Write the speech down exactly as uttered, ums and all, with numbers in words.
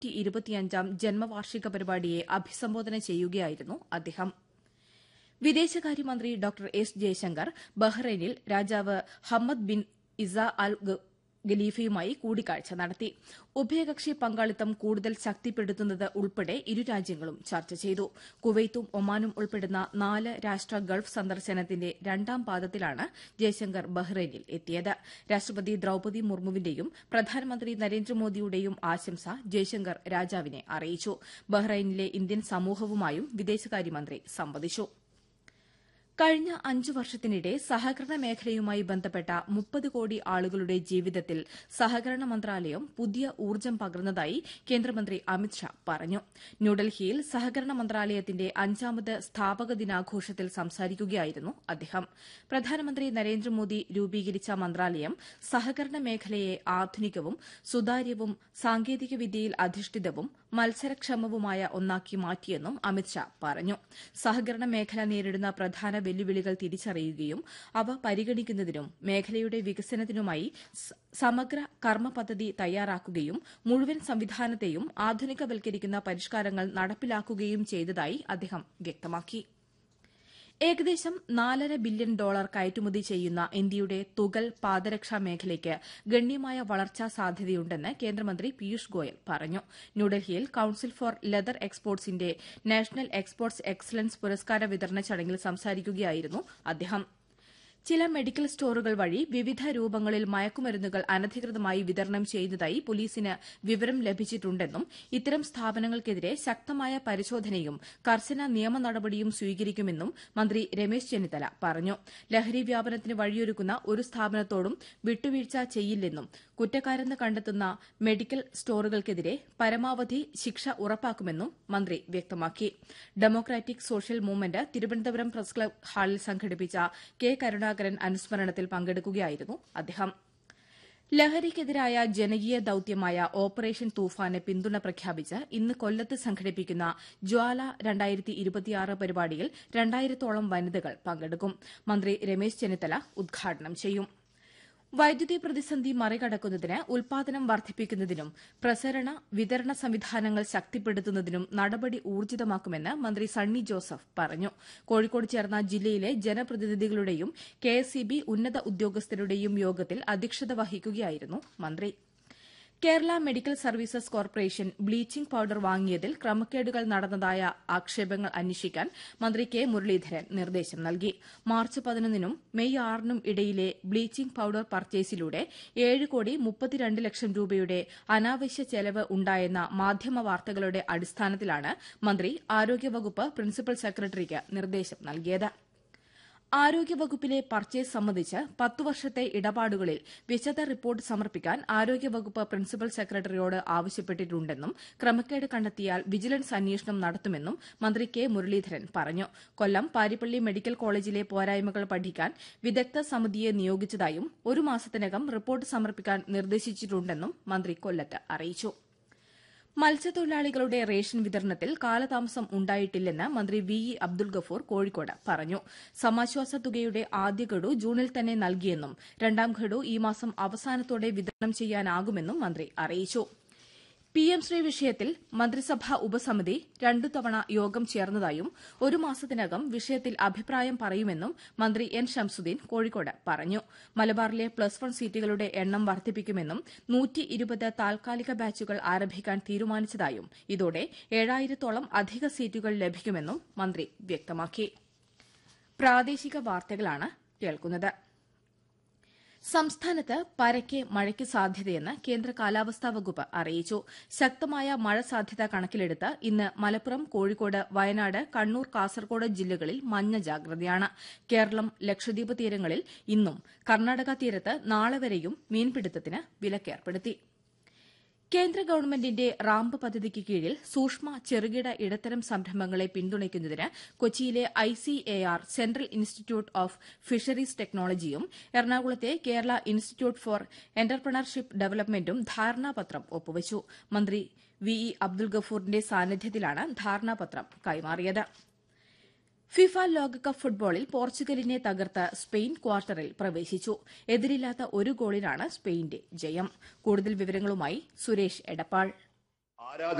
ഇരുപത്തിയഞ്ചാം ജന്മവാർഷിക പരിപാടിയെ അഭിസംബോധന ചെയ്യുകയായിരുന്നു അദ്ദേഹം. വിദേശകാര്യമന്ത്രി ഡോക്ടർ എസ് ജയശങ്കർ ബഹ്റൈനിൽ രാജാവ് ഹമ്മദ് ബിൻ ഇസ അൽ ഖലീഫയുമായി കൂടിക്കാഴ്ച നടത്തി. ഉഭയകക്ഷി പങ്കാളിത്തം കൂടുതൽ ശക്തിപ്പെടുത്തുന്നത് ഉൾപ്പെടെ ഇരു രാജ്യങ്ങളും ചർച്ച ചെയ്തു. കുവൈത്തും ഒമാനും ഉൾപ്പെടുന്ന നാല് രാഷ്ട്ര ഗൾഫ് സന്ദർശനത്തിന്റെ രണ്ടാം പാദത്തിലാണ് ജയശങ്കർ ബഹ്റൈനിൽ എത്തിയത്. രാഷ്ട്രപതി ദ്രൌപദി മുർമുവിന്റെയും പ്രധാനമന്ത്രി നരേന്ദ്രമോദിയുടെയും ആശംസ ജയശങ്കർ രാജാവിനെ അറിയിച്ചു. ബഹ്റൈനിലെ ഇന്ത്യൻ സമൂഹവുമായും വിദേശകാര്യമന്ത്രി സംവദിച്ചു. കഴിഞ്ഞ അഞ്ചു വർഷത്തിനിടെ സഹകരണ മേഖലയുമായി ബന്ധപ്പെട്ട മുപ്പത് കോടി ആളുകളുടെ ജീവിതത്തിൽ സഹകരണ മന്ത്രാലയം പുതിയ ഊർജ്ജം പകർന്നതായി കേന്ദ്രമന്ത്രി അമിത്ഷാ പറഞ്ഞു. ന്യൂഡൽഹിയിൽ സഹകരണ മന്ത്രാലയത്തിന്റെ അഞ്ചാമത് സ്ഥാപക ദിനാഘോഷത്തിൽ സംസാരിക്കുകയായിരുന്നു അദ്ദേഹം. പ്രധാനമന്ത്രി നരേന്ദ്രമോദി രൂപീകരിച്ച മന്ത്രാലയം സഹകരണ മേഖലയെ ആധുനികവും സുതാര്യവും സാങ്കേതികവിദ്യയിൽ അധിഷ്ഠിതവും മത്സരക്ഷമവുമായ ഒന്നാക്കി മാറ്റിയെന്നും അമിത്ഷാ പറഞ്ഞു. സഹകരണ മേഖല നേരിടുന്ന പ്രധാന വെല്ലുവിളികൾ തിരിച്ചറിയുകയും അവ പരിഗണിക്കുന്നതിനും മേഖലയുടെ വികസനത്തിനുമായി സമഗ്ര കർമ്മ പദ്ധതി തയ്യാറാക്കുകയും മുഴുവൻ സംവിധാനത്തെയും ആധുനികവൽക്കരിക്കുന്ന പരിഷ്കാരങ്ങൾ നടപ്പിലാക്കുകയും ചെയ്തതായി അദ്ദേഹം വ്യക്തമാക്കി. ഏകദേശം നാലര ബില്യൺ ഡോളർ കയറ്റുമതി ചെയ്യുന്ന ഇന്ത്യയുടെ തുകൽ പാദരക്ഷാ മേഖലയ്ക്ക് ഗണ്യമായ വളർച്ചാ സാധ്യതയുണ്ടെന്ന് കേന്ദ്രമന്ത്രി പീയൂഷ് ഗോയൽ പറഞ്ഞു. ന്യൂഡൽഹിയിൽ council four leather എക്സ്പോർട്സിന്റെ national exports excellence പുരസ്കാര വിതരണ ചടങ്ങിൽ സംസാരിക്കുകയായിരുന്നു അദ്ദേഹം. ചില മെഡിക്കൽ സ്റ്റോറുകൾ വഴി വിവിധ രൂപങ്ങളിൽ മയക്കുമരുന്നുകൾ അനധികൃതമായി വിതരണം ചെയ്യുന്നതായി പോലീസിന് വിവരം ലഭിച്ചിട്ടുണ്ടെന്നും ഇത്തരം സ്ഥാപനങ്ങൾക്കെതിരെ ശക്തമായ പരിശോധനയും കർശന നിയമ നടപടിയും സ്വീകരിക്കുമെന്നും മന്ത്രി രമേശ് ചെന്നിത്തല പറഞ്ഞു. ലഹരി വ്യാപനത്തിന് വഴിയൊരുക്കുന്ന ഒരു സ്ഥാപനത്തോടും വിട്ടുവീഴ്ച ചെയ്യില്ലെന്നും കുറ്റക്കാരെന്ന് കണ്ടെത്തുന്ന മെഡിക്കൽ സ്റ്റോറുകൾക്കെതിരെ പരമാവധി ശിക്ഷ ഉറപ്പാക്കുമെന്നും മന്ത്രി വ്യക്തമാക്കി. Democratic social movement Thiruvananthapuram press club ഹാളിൽ സംഘടിപ്പിച്ച കെ കരുണാകരൻ അനുസ്മരണത്തിൽ പങ്കെടുക്കുകയായിരുന്നു അദ്ദേഹം. ലഹരിക്കെതിരായ ജനകീയ ദൌത്യമായ ഓപ്പറേഷൻ തൂഫാന് പിന്തുണ പ്രഖ്യാപിച്ച് ഇന്ന് കൊല്ലത്ത് സംഘടിപ്പിക്കുന്ന ജ്വാല രണ്ടായിരത്തി ഇരുപത്തിയാറ് പരിപാടിയിൽ രണ്ടായിരത്തോളം വനിതകൾ പങ്കെടുക്കും. മന്ത്രി രമേശ് ചെന്നിത്തല ഉദ്ഘാടനം ചെയ്യും. വൈദ്യുതി പ്രതിസന്ധി മറികടക്കുന്നതിന് ഉൽപാദനം വർദ്ധിപ്പിക്കുന്നതിനും പ്രസരണ വിതരണ സംവിധാനങ്ങൾ ശക്തിപ്പെടുത്തുന്നതിനും നടപടി ഊർജിതമാക്കുമെന്ന് മന്ത്രി സണ്ണി ജോസഫ് പറഞ്ഞു. കോഴിക്കോട് ചേർന്ന ജില്ലയിലെ ജനപ്രതിനിധികളുടെയും കെഎസ്ഇബി ഉന്നത ഉദ്യോഗസ്ഥരുടെയും യോഗത്തിൽ അധ്യക്ഷത വഹിക്കുകയായിരുന്നു മന്ത്രി. Kerala medical services corporation bleaching powder വാങ്ങിയതിൽ ക്രമക്കേടുകൾ നടന്നതായ ആക്ഷേപങ്ങൾ അന്വേഷിക്കാൻ മന്ത്രി കെ മുരളീധരൻ നിർദ്ദേശം നൽകി. മാർച്ച് പതിനൊന്നിനും മെയ് ആറിനും ഇടയിലെ ബ്ലീച്ചിംഗ് പൌഡർ പർച്ചേസിലൂടെ ഏഴ് കോടി മുപ്പത്തിരണ്ട് ലക്ഷം രൂപയുടെ അനാവശ്യ ചെലവ് ഉണ്ടായെന്ന മാധ്യമ വാർത്തകളുടെ അടിസ്ഥാനത്തിലാണ് മന്ത്രി ആരോഗ്യവകുപ്പ് പ്രിൻസിപ്പൽ സെക്രട്ടറിക്ക് നിർദ്ദേശം നൽകിയത്. ആരോഗ്യവകുപ്പിലെ പർച്ചേസ് സംബന്ധിച്ച് പത്തു വർഷത്തെ ഇടപാടുകളിൽ വിശദ റിപ്പോർട്ട് സമർപ്പിക്കാൻ ആരോഗ്യവകുപ്പ് പ്രിൻസിപ്പൽ സെക്രട്ടറിയോട് ആവശ്യപ്പെട്ടിട്ടുണ്ടെന്നും ക്രമക്കേട് കണ്ടെത്തിയാൽ വിജിലൻസ് അന്വേഷണം നടത്തുമെന്നും മന്ത്രി കെ മുരളീധരൻ പറഞ്ഞു. കൊല്ലം പാരിപ്പള്ളി മെഡിക്കൽ കോളേജിലെ പോരായ്മകൾ പഠിക്കാൻ വിദഗ്ധ സമിതിയെ നിയോഗിച്ചതായും ഒരു മാസത്തിനകം റിപ്പോർട്ട് സമർപ്പിക്കാൻ നിർദ്ദേശിച്ചിട്ടുണ്ടെന്നും മന്ത്രി കൊല്ലത്ത് അറിയിച്ചു. മത്സ്യത്തൊഴിലാളികളുടെ റേഷൻ വിതരണത്തിൽ കാലതാമസം ഉണ്ടായിട്ടില്ലെന്ന് മന്ത്രി വി ഇ അബ്ദുൾ ഗഫൂർ കോഴിക്കോട് പറഞ്ഞു. സമാശ്വാസ തുകയുടെ ആദ്യ ഗഡു ജൂണിൽ തന്നെ നൽകിയെന്നും രണ്ടാം ഗഡു ഈ മാസം അവസാനത്തോടെ വിതരണം ചെയ്യാനാകുമെന്നും മന്ത്രി അറിയിച്ചു. പിഎം ശ്രീ വിഷയത്തിൽ മന്ത്രിസഭാ ഉപസമിതി രണ്ടു തവണ യോഗം ചേർന്നതായും ഒരു മാസത്തിനകം വിഷയത്തിൽ അഭിപ്രായം പറയുമെന്നും മന്ത്രി എൻ ശംസുദ്ദീൻ കോഴിക്കോട് പറഞ്ഞു. മലബാറിലെ പ്ലസ് വൺ സീറ്റുകളുടെ എണ്ണം വർദ്ധിപ്പിക്കുമെന്നും നൂറ്റി ഇരുപത് താൽക്കാലിക ബാച്ചുകൾ ആരംഭിക്കാൻ തീരുമാനിച്ചതായും ഇതോടെ ഏഴായിരത്തോളം അധിക സീറ്റുകൾ ലഭിക്കുമെന്നും മന്ത്രി വ്യക്തമാക്കി. പ്രാദേശിക വാർത്തകളാണ് കേൾക്കുന്നത്. സംസ്ഥാനത്ത് പരക്കെ മഴയ്ക്ക് സാധ്യതയെന്ന് കേന്ദ്ര കാലാവസ്ഥാ വകുപ്പ് അറിയിച്ചു. ശക്തമായ മഴ സാധ്യത കണക്കിലെടുത്ത് ഇന്ന് മലപ്പുറം, കോഴിക്കോട്, വയനാട്, കണ്ണൂർ, കാസർകോട് ജില്ലകളിൽ മഞ്ഞ ജാഗ്രതയാണ്. കേരളം, ലക്ഷദ്വീപ് തീരങ്ങളിൽ ഇന്നും കർണാടക തീരത്ത് നാളെ വരെയും മീൻപിടുത്തത്തിന് വിലക്കേർപ്പെടുത്തി. കേന്ദ്ര ഗവൺമെന്റിന്റെ റാംപ് പദ്ധതിക്ക് കീഴിൽ സൂക്ഷ്മ ചെറുകിട ഇടത്തരം സംരംഭങ്ങളെ പിന്തുണയ്ക്കുന്നതിന് കൊച്ചിയിലെ ICAR central institute of fisheries ടെക്നോളജിയും എറണാകുളത്തെ കേരള ഇൻസ്റ്റിറ്റ്യൂട്ട് ഫോർ എന്റർപ്രണർഷിപ്പ് ഡെവലപ്മെന്റും ധാരണാപത്രം ഒപ്പുവച്ചു. മന്ത്രി വി ഇ അബ്ദുൾ ഗഫൂറിന്റെ സാന്നിധ്യത്തിലാണ് ധാരണാപത്രം കൈമാറിയത്. ഫിഫ ലോകകപ്പ് ഫുട്ബോളിൽ പോർച്ചുഗലിനെ തകർത്ത് സ്പെയിൻ ക്വാർട്ടറിൽ പ്രവേശിച്ചു. എതിരില്ലാത്ത ഒരു ഗോളിനാണ് സ്പെയിന്റെ ജയം. കൂടുതൽ വിവരങ്ങളുമായി സുരേഷ് എടപ്പാൾ. ആരാധന